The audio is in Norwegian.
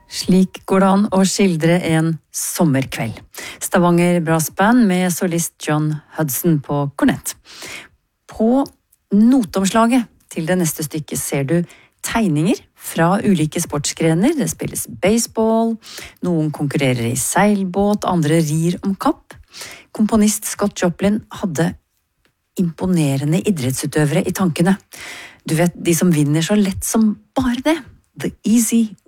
Slik går det an å skildre en sommerkveld. Stavanger Brass Band med solist John Hudson på kornett. På notomslaget til det neste stykket ser du tegninger fra ulike sportsgrener. Det spilles baseball, noen konkurrerer i seilbåt, andre rir om kapp. Komponist Scott Joplin hadde imponerende idrettsutøvere i tankene. Du vet, de som vinner så lett som bare det. The Easy